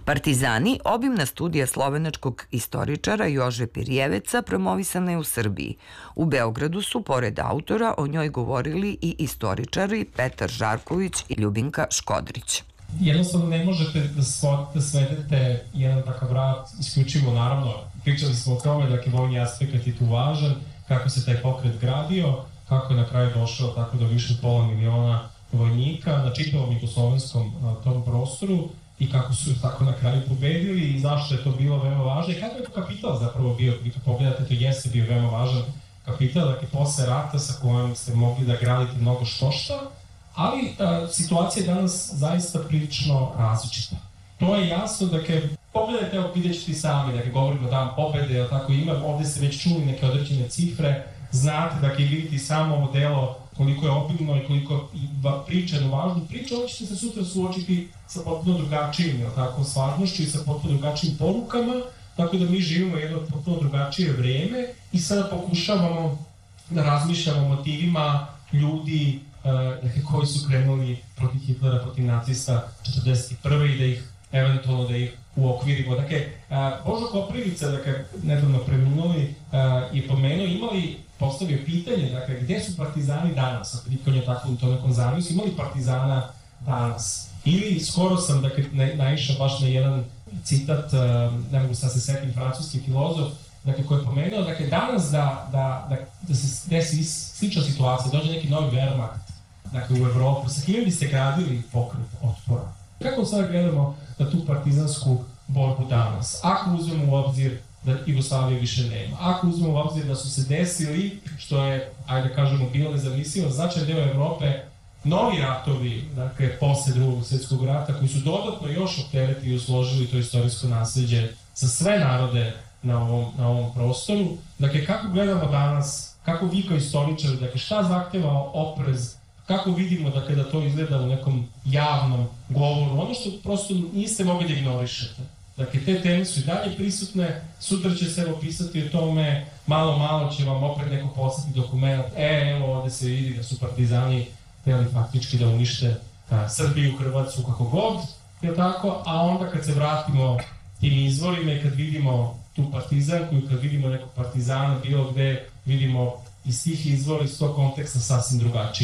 Partizani, obimna studija slovenačkog istoričara Jože Pirjeveca, promovisana je u Srbiji. U Beogradu su, pored autora, o njoj govorili i istoričari Petar Žarković i Ljubinka Škodrić. Jednostavno ne možete da svedete jedan takav rad isključivo, naravno, pričali smo o tome, dakle, vojni aspekt je tu važan, kako se taj pokret gradio, kako je na kraju došao tako do više od 500 miliona vojnika na čitavom jugoslovenskom tom prostoru i kako su tako na kraju pobedili i zašto je to bilo veoma važno i kako je to kapital zapravo bio, vi kad pogledate, to jeste bio veoma važan kapital, dakle, posle rata sa kojim ste mogli da gradite mnogo štošta, ali situacija je danas zaista prilično različita. To je jasno, dakle, pogledajte, evo, vidjet ćete i sami, dakle, govorimo o dan pobede, tako ima, ovde ste već čuli neke određene cifre, znate, dakle, vidite samo ovo delo koliko je obimno i koliko priča jednu važnu priču, ovo ćete se sutra suočiti sa potpuno drugačijim, stvarnošću i sa potpuno drugačijim porukama, tako da mi živimo jedno potpuno drugačije vreme i sada pokušavamo da razmišljamo o motivima ljudi koji su krenuli protiv Hitlera, protiv nacista 1941. i da ih eventualno da ih uokvirimo. Dakle, Božo Koprivica, dakle, nedavno preminuli, je pomenuo, postavio pitanje, dakle, gde su partizani danas, ako niko nije tako u to nekom zamislu, imali partizana danas? Ili skoro sam, dakle, naišao baš na jedan citat, ne mogu sad se setim, francuski filozof, dakle, koji je pomenuo, dakle, danas da se desi slična situacija, dođe neki novi Wehrmacht, dakle, u Evropu, sa kime biste gradili pokret otpora? Kako sad gledamo na tu partizansku borbu danas? Ako uzmemo u obzir da Jugoslavije više nema, ako uzmemo u obzir da su se desili, što je, ajde kažemo, bilo nezamislivo, značajan deo Evrope, novi ratovi, dakle, posle Drugog svjetskog rata, koji su dodatno još opteretili i usložili to istorijsko nasleđe za sve narode na ovom prostoru. Dakle, kako gledamo danas, kako vi kao istoričari, dakle, šta zahteva oprez, kako vidimo, dakle, da to izgleda u nekom javnom govoru, ono što prosto niste mogli da ignorišete. Dakle, te teme su i dalje prisutne, sutra će se opisati o tome, malo će vam opet neko poslati dokument, evo, ovde se vidi da su partizani hteli faktički da unište Srbiju, Hrvatsku, kako god, je tako, a onda kad se vratimo tim izvorima i kad vidimo tu partizanku i kad vidimo nekog partizana bilo gde, vidimo iz tih izvora, iz tog konteksta sasvim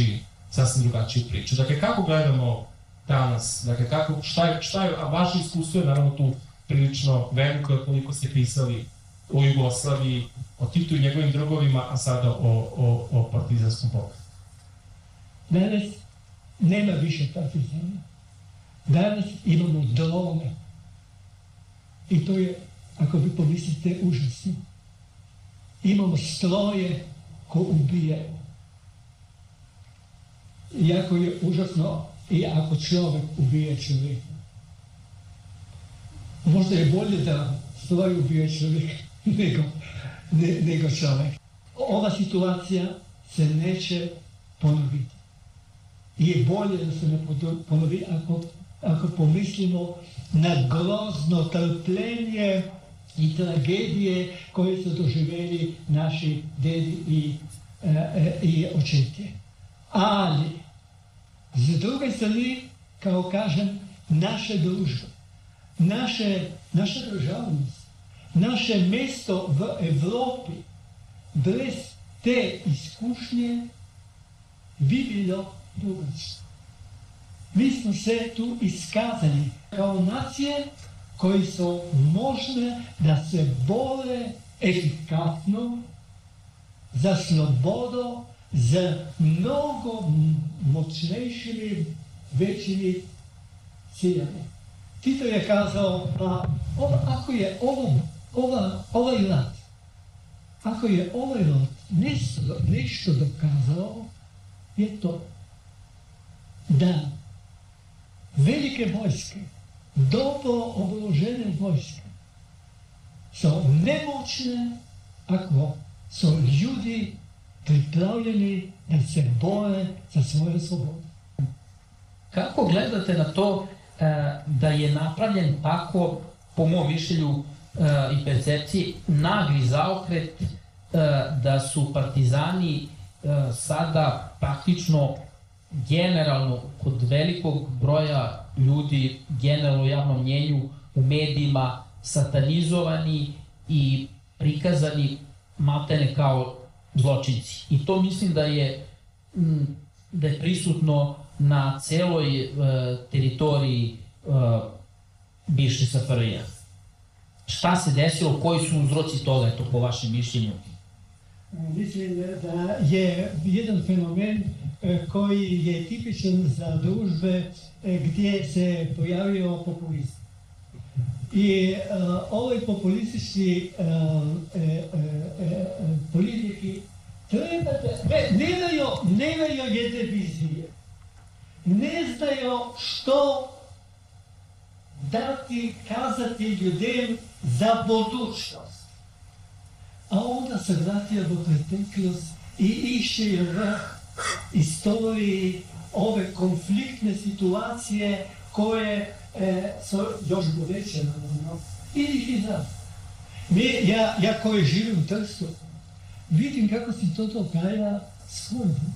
drugačiju priču. Dakle, kako gledamo danas, dakle, šta je, a vaše iskustvo je naravno tu prilično veliko, koliko ste pisali o Jugoslaviji, o Titu i njegovim drugovima, a sada o partizanskom pokretu. Danas nema više partizana. Danas imamo drone. I to je, ako vi pomislite, užasno. Imamo stroje ko ubije. Iako je užasno i ako čovjek ubije čovjeka. Možda je bolje da stroj ubije čovjeka nego čovjek. Ova situacija se neće ponoviti. I je bolje da se ne ponovi ako pomislimo na grozno trpljenje i tragedije koje su doživjeli naši dedi i očete. Ali, s druge strane, kao kažem, naše društvo, naša državnost, naše mjesto v Evropi, bez te iskušnje bi bilo drugačije. Mi smo se tu iskazali kao nacije koji su možne da se bore efikasno za slobodu, za mnogo moćnejšimi, većimi ciljama. Tito je kazao, pa ako je ovaj rat, ako je ovaj rat nešto dokazao, je to da velike vojske, dobro oborožene vojske, su nemoćne ako su ljudi pripravljeni da se bore za svoju slobodu. Kako gledate na to da je napravljen tako, po mom mišljenju i percepciji, nagli zaokret da su partizani sada praktično generalno kod velikog broja ljudi, generalno u javnom mnjenju, u medijima, satanizovani i prikazani maltene kao zločinci. I to mislim da je prisutno na celoj teritoriji bivše SFRJ. Šta se desilo, koji su uzroci toga, eto, po vašem mišljenju? Mislim da je jedan fenomen koji je tipičan za družbe gdje se pojavio populizam. I ovaj populistički politiki nemaju jedne vizije. Ne znaju što dati, kazati ljudem za budućnost. A onda se vratio do preteklost i išće istoriji ove konfliktne situacije koje su još goreće, naravno, i da. Ja koji živim u Trstu, vidim kako se to događa svugdje.